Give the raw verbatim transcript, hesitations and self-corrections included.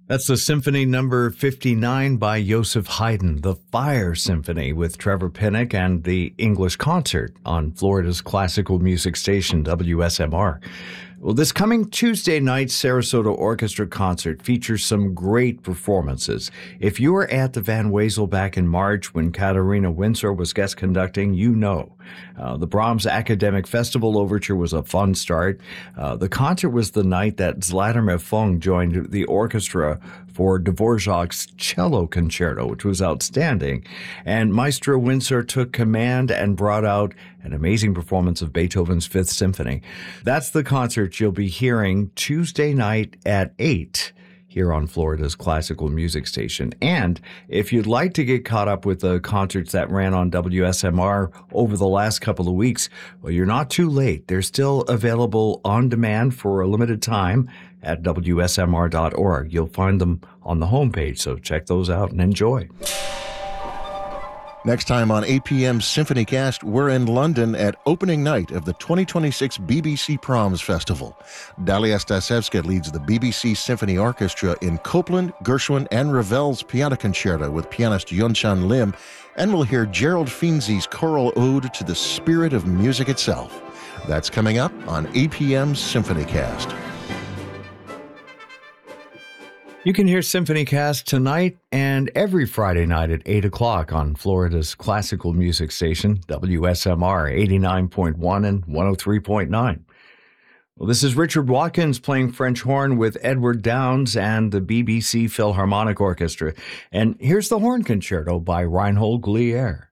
That's the Symphony Number fifty-nine by Joseph Haydn, the Fire Symphony with Trevor Pinnock and the English Concert on Florida's classical music station, W S M R. Well, this coming Tuesday night Sarasota Orchestra concert features some great performances. If you were at the Van Wezel back in March when Katharina Winsor was guest conducting, you know. Uh, the Brahms Academic Festival Overture was a fun start. Uh, the concert was the night that Zlatomir Fung joined the orchestra for Dvorak's Cello Concerto, which was outstanding. And Maestro Winsor took command and brought out an amazing performance of Beethoven's Fifth Symphony. That's the concert you'll be hearing Tuesday night at eight here on Florida's classical music station. And if you'd like to get caught up with the concerts that ran on W S M R over the last couple of weeks, well, you're not too late. They're still available on demand for a limited time at W S M R dot org. You'll find them on the homepage, so check those out and enjoy. Next time on A P M's SymphonyCast, we're in London at opening night of the twenty twenty-six B B C Proms Festival. Dalia Stasevska leads the B B C Symphony Orchestra in Copland, Gershwin, and Ravel's Piano Concerto with pianist Yunchan Lim, and we'll hear Gerald Finzi's choral ode to the spirit of music itself. That's coming up on A P M's SymphonyCast. You can hear SymphonyCast tonight and every Friday night at eight o'clock on Florida's classical music station, W S M R eighty-nine point one and one oh three point nine. Well, this is Richard Watkins playing French horn with Edward Downes and the B B C Philharmonic Orchestra. And here's the Horn Concerto by Reinhold Glier.